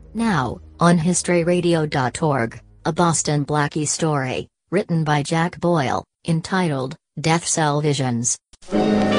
Now, on HistoryRadio.org, a Boston Blackie story, written by Jack Boyle, entitled, Death Cell Visions.